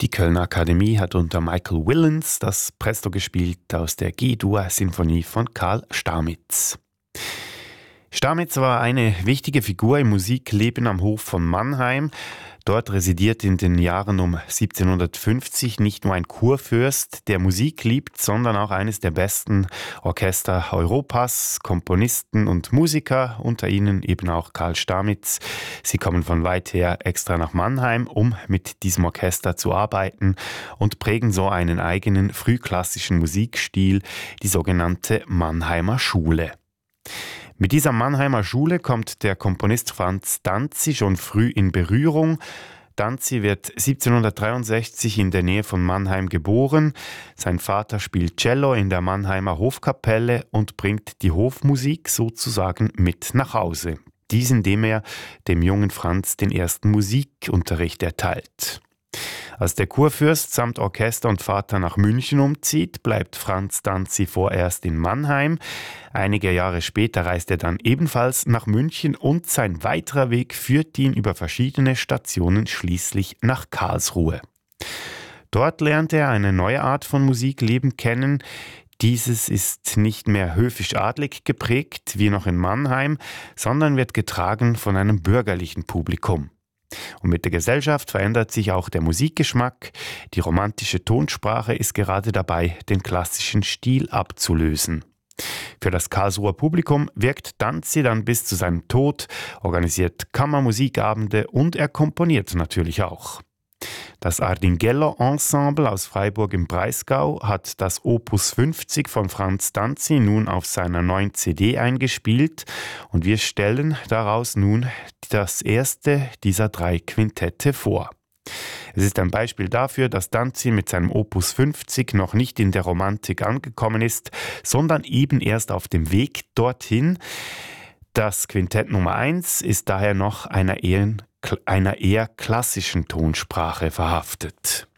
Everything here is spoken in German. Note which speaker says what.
Speaker 1: Die Kölner Akademie hat unter Michael Willens das Presto gespielt aus der G-Dur-Sinfonie von Karl Stamitz. Stamitz war eine wichtige Figur im Musikleben am Hof von Mannheim. Dort residiert in den Jahren um 1750 nicht nur ein Kurfürst, der Musik liebt, sondern auch eines der besten Orchester Europas, Komponisten und Musiker, unter ihnen eben auch Karl Stamitz. Sie kommen von weit her extra nach Mannheim, um mit diesem Orchester zu arbeiten und prägen so einen eigenen frühklassischen Musikstil, die sogenannte Mannheimer Schule. Mit dieser Mannheimer Schule kommt der Komponist Franz Danzy schon früh in Berührung. Danzy wird 1763 in der Nähe von Mannheim geboren. Sein Vater spielt Cello in der Mannheimer Hofkapelle und bringt die Hofmusik sozusagen mit nach Hause. Dies, indem er dem jungen Franz den ersten Musikunterricht erteilt. Als der Kurfürst samt Orchester und Vater nach München umzieht, bleibt Franz Danzy vorerst in Mannheim. Einige Jahre später reist er dann ebenfalls nach München und sein weiterer Weg führt ihn über verschiedene Stationen schließlich nach Karlsruhe. Dort lernt er eine neue Art von Musikleben kennen. Dieses ist nicht mehr höfisch-adlig geprägt wie noch in Mannheim, sondern wird getragen von einem bürgerlichen Publikum. Und mit der Gesellschaft verändert sich auch der Musikgeschmack. Die romantische Tonsprache ist gerade dabei, den klassischen Stil abzulösen. Für das Karlsruher Publikum wirkt Danzy dann bis zu seinem Tod, organisiert Kammermusikabende und er komponiert natürlich auch. Das Ardinghello Ensemble aus Freiburg im Breisgau hat das Opus 50 von Franz Danzy nun auf seiner neuen CD eingespielt und wir stellen daraus nun das erste dieser 3 Quintette vor. Es ist ein Beispiel dafür, dass Danzy mit seinem Opus 50 noch nicht in der Romantik angekommen ist, sondern eben erst auf dem Weg dorthin. Das Quintett Nummer 1 ist daher noch einer eher klassischen Tonsprache verhaftet.